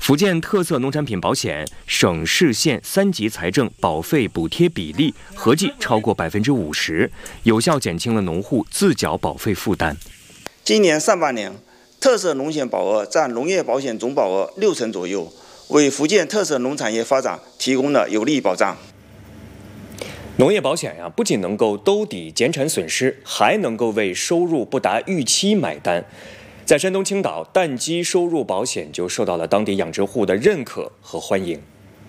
福建特色农产品保险省市县3级财政保费补贴比例合计超过50%，有效减轻了农户自缴保费负担。 今年上半年，特色农险保额占农业保险总保额60%左右，为福建特色农产业发展提供了有力保障。 农业保险不仅能够兜底减产损失，还能够为收入不达预期买单。在山东青岛，蛋鸡收入保险就受到了当地养殖户的认可和欢迎。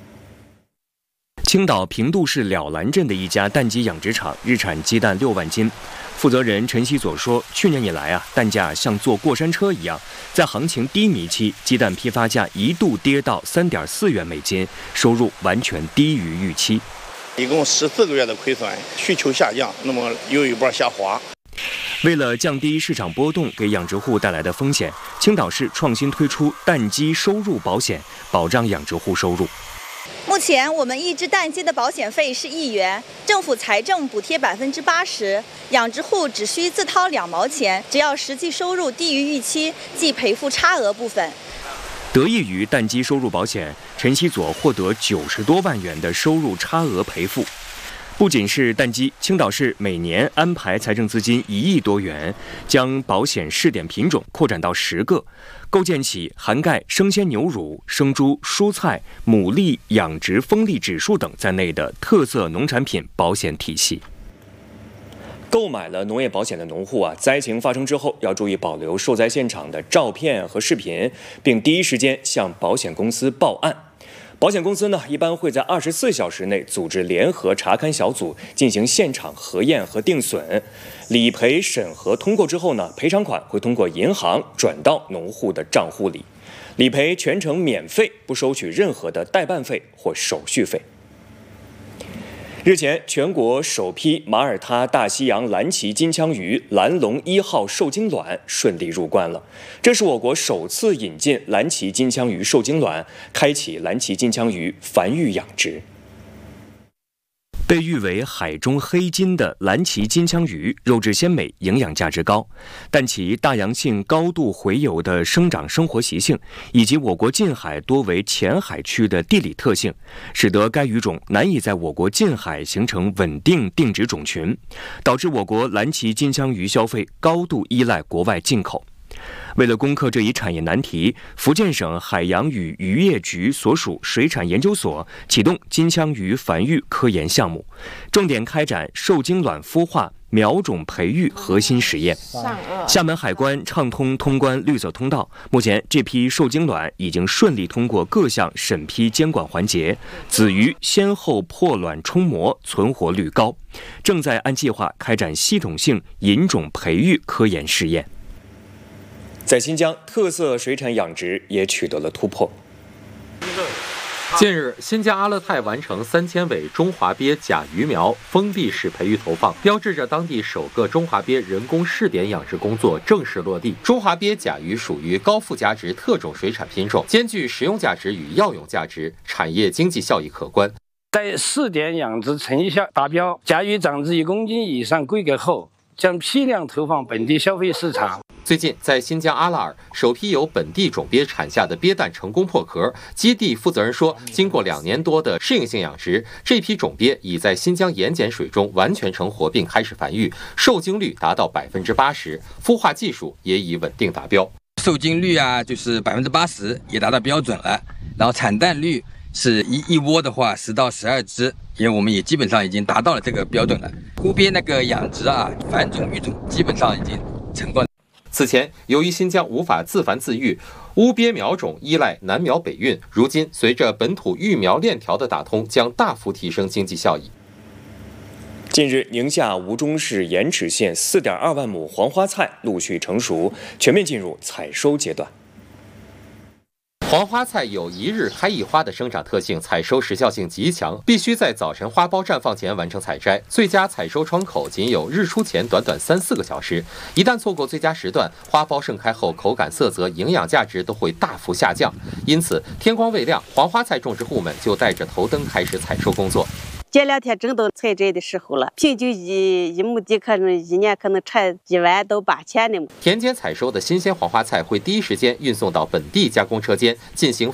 青岛平度市了兰镇的一家蛋鸡养殖场日产鸡蛋6万斤，负责人陈希佐说，去年以来蛋价像坐过山车一样，在行情低迷期，鸡蛋批发价一度跌到3.4元每斤，收入完全低于预期。 一共14个月的亏损，需求下降，那么又一波下滑。 为了降低市场波动给养殖户带来的风险，青岛市创新推出蛋鸡收入保险，保障养殖户收入。 目前我们一只蛋鸡的保险费是1元，政府财政补贴80%，养殖户只需自掏2毛钱，只要实际收入低于预期，即赔付差额部分。 得益于蛋鸡收入保险，陈希佐获得90多万元的收入差额赔付。不仅是蛋鸡，青岛市每年安排财政资金1亿多元，将保险试点品种扩展到10个，构建起涵盖生鲜牛乳、生猪、蔬菜、牡蛎养殖风力指数等在内的特色农产品保险体系。购买了农业保险的农户灾情发生之后要注意保留受灾现场的照片和视频，并第一时间向保险公司报案。保险公司一般会在24小时内组织联合查勘小组进行现场核验和定损，理赔审核通过之后赔偿款会通过银行转到农户的账户里，理赔全程免费，不收取任何的代办费或手续费。日前，全国首批马耳他大西洋蓝鳍金枪鱼蓝龙1号受精卵顺利入关了。这是我国首次引进蓝鳍金枪鱼受精卵，开启蓝鳍金枪鱼繁育养殖。被誉为海中黑金的蓝鳍金枪鱼，肉质鲜美，营养价值高，但其大洋性高度洄游的生长生活习性，以及我国近海多为浅海区的地理特性，使得该鱼种难以在我国近海形成稳定定植种群，导致我国蓝鳍金枪鱼消费高度依赖国外进口。为了攻克这一产业难题，福建省海洋与渔业局所属水产研究所启动金枪鱼繁育科研项目，重点开展受精卵孵化、苗种培育核心实验。厦门海关畅通通关绿色通道，目前这批受精卵已经顺利通过各项审批监管环节，子鱼先后破卵冲膜，存活率高，正在按计划开展系统性引种培育科研试验。在新疆，特色水产养殖也取得了突破。 近日，新疆阿勒泰完成3000尾中华鳖甲鱼苗封闭式培育投放，标志着当地首个中华鳖人工试点养殖工作正式落地。中华鳖甲鱼属于高附加值特种水产品种，兼具实用价值与药用价值，产业经济效益可观。 在试点养殖成效达标，甲鱼长至1公斤以上规格后，将批量投放本地消费市场。 最近，在新疆阿拉尔，首批由本地种鳖产下的鳖蛋成功破壳。基地负责人说，经过2年多的适应性养殖，这批种鳖已在新疆盐碱水中完全成活并开始繁育，受精率达到80%，孵化技术也已稳定达标。 受精率就是80%也达到标准了，然后产蛋率是一窝的话10到12只，因为我们也基本上已经达到了这个标准了。乌鳖那个养殖繁种育种基本上已经成功。 此前，由于新疆无法自繁自育，乌鳖苗种依赖南苗北运。如今，随着本土育苗链条的打通，将大幅提升经济效益。 近日，宁夏吴忠市盐池县4.2万亩黄花菜陆续成熟，全面进入采收阶段。 黄花菜有1日开1花的生长特性，采收时效性极强，必须在早晨花苞绽放前完成采摘。最佳采收窗口仅有日出前短短3-4个小时，一旦错过最佳时段，花苞盛开后口感、色泽、营养价值都会大幅下降。因此，天光未亮，黄花菜种植户们就带着头灯开始采收工作。 这2天正到采摘的时候了，平均一亩地可能1年可能产1万到8千的。 田间采收的新鲜黄花菜会第一时间运送到本地加工车间进行